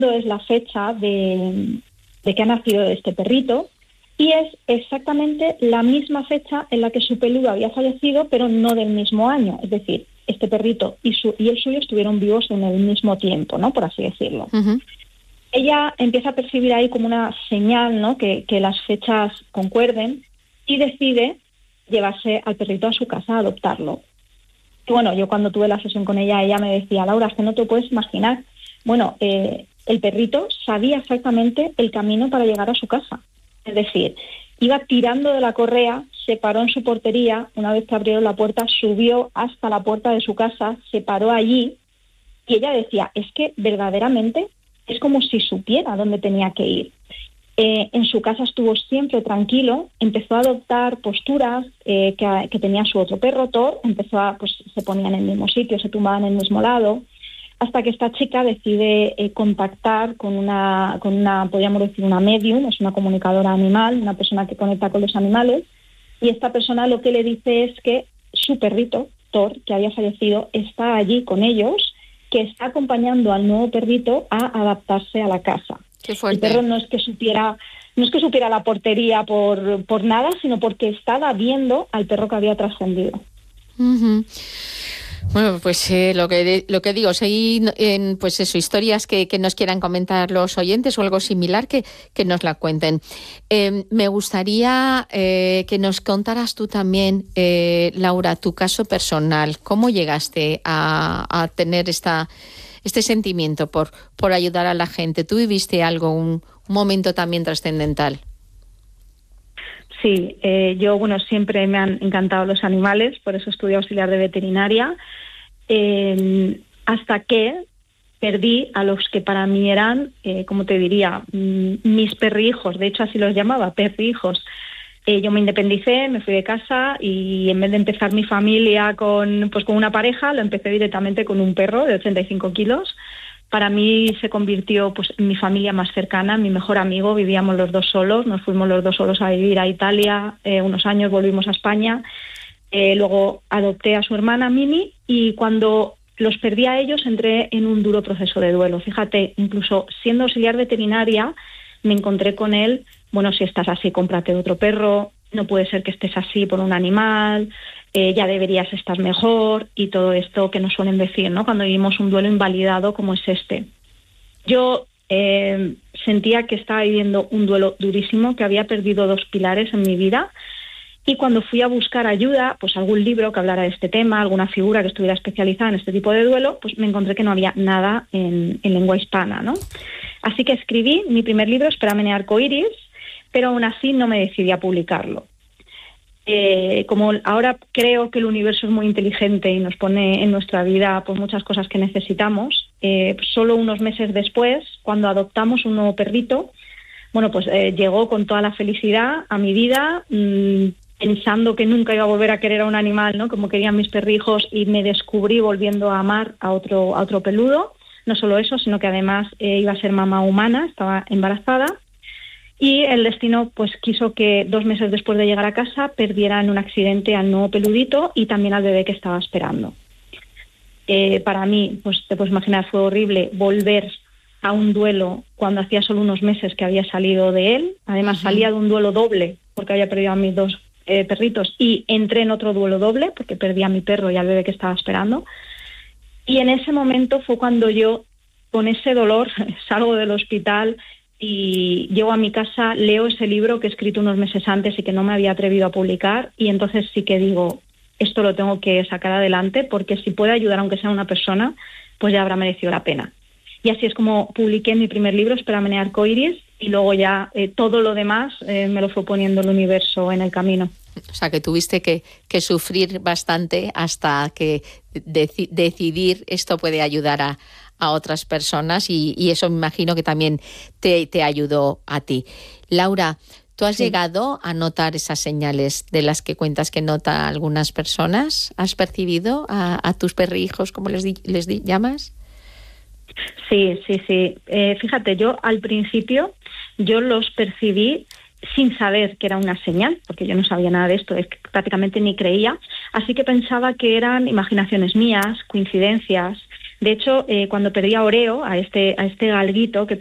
es la fecha de que ha nacido este perrito, y es exactamente la misma fecha en la que su peludo había fallecido, pero no del mismo año. Es decir, este perrito y el suyo estuvieron vivos en el mismo tiempo, ¿no? Por así decirlo. Uh-huh. Ella empieza a percibir ahí como una señal, ¿no? Que las fechas concuerden, y decide llevarse al perrito a su casa, a adoptarlo. Y bueno, yo cuando tuve la sesión con ella me decía: Laura, es que no te puedes imaginar. Bueno, el perrito sabía exactamente el camino para llegar a su casa. Es decir, iba tirando de la correa, se paró en su portería, una vez que abrieron la puerta, subió hasta la puerta de su casa, se paró allí, y ella decía: es que verdaderamente es como si supiera dónde tenía que ir. En su casa estuvo siempre tranquilo, empezó a adoptar posturas que tenía su otro perro, Thor, se ponían en el mismo sitio, se tumbaban en el mismo lado, hasta que esta chica decide contactar con una, podríamos decir, una medium, es una comunicadora animal, una persona que conecta con los animales, y esta persona lo que le dice es que su perrito, Thor, que había fallecido, está allí con ellos, que está acompañando al nuevo perrito a adaptarse a la casa. Qué fuerte. El perro no es que supiera la portería por nada, sino porque estaba viendo al perro que había trascendido. Uh-huh. Bueno, pues lo que digo, si hay pues eso, historias que nos quieran comentar los oyentes o algo similar, que nos la cuenten. Me gustaría que nos contaras tú también, Laura, tu caso personal. ¿Cómo llegaste a tener este sentimiento por ayudar a la gente? ¿Tú viviste algo, un momento también trascendental? Sí, yo siempre me han encantado los animales, por eso estudié auxiliar de veterinaria, hasta que perdí a los que para mí eran, como te diría, mis perrijos, de hecho así los llamaba, perrijos. Yo me independicé, me fui de casa, y en vez de empezar mi familia con una pareja, lo empecé directamente con un perro de 85 kilos. Para mí se convirtió en mi familia más cercana, mi mejor amigo. Vivíamos los dos solos, nos fuimos los dos solos a vivir a Italia, unos años volvimos a España, luego adopté a su hermana Mimi, y cuando los perdí a ellos entré en un duro proceso de duelo. Fíjate, incluso siendo auxiliar veterinaria me encontré con él: si estás así, cómprate otro perro, no puede ser que estés así por un animal, ya deberías estar mejor, y todo esto que nos suelen decir, ¿no?, cuando vivimos un duelo invalidado como es este. Yo sentía que estaba viviendo un duelo durísimo, que había perdido 2 pilares en mi vida, y cuando fui a buscar ayuda, algún libro que hablara de este tema, alguna figura que estuviera especializada en este tipo de duelo, me encontré que no había nada en lengua hispana, ¿no? Así que escribí mi primer libro, Espérame Arcoiris, pero aún así no me decidí a publicarlo. Como ahora creo que el universo es muy inteligente y nos pone en nuestra vida muchas cosas que necesitamos, solo unos meses después, cuando adoptamos un nuevo perrito, llegó con toda la felicidad a mi vida, pensando que nunca iba a volver a querer a un animal, ¿no?, como querían mis perrijos, y me descubrí volviendo a amar a otro peludo. No solo eso, sino que además iba a ser mamá humana, estaba embarazada. Y el destino quiso que 2 meses después de llegar a casa perdiera en un accidente al nuevo peludito y también al bebé que estaba esperando. Para mí, te puedes imaginar, fue horrible volver a un duelo cuando hacía solo unos meses que había salido de él. Además, salía de un duelo doble porque había perdido a mis 2 perritos, y entré en otro duelo doble porque perdí a mi perro y al bebé que estaba esperando. Y en ese momento fue cuando yo, con ese dolor, salgo del hospital y llego a mi casa, leo ese libro que he escrito unos meses antes y que no me había atrevido a publicar, y entonces sí que digo: esto lo tengo que sacar adelante, porque si puede ayudar aunque sea una persona, ya habrá merecido la pena. Y así es como publiqué mi primer libro, Espérame Arcoiris, y luego ya todo lo demás me lo fue poniendo el universo en el camino. O sea, que tuviste que sufrir bastante hasta que decidir esto puede ayudar a otras personas, y eso me imagino que también te ayudó a ti. Laura, ¿tú has llegado a notar esas señales de las que cuentas que notan algunas personas? ¿Has percibido a tus perrijos, como les llamas? Sí. Fíjate, yo al principio los percibí sin saber que era una señal, porque yo no sabía nada de esto, es que prácticamente ni creía, así que pensaba que eran imaginaciones mías, coincidencias. De hecho, cuando perdí a Oreo, a este galguito que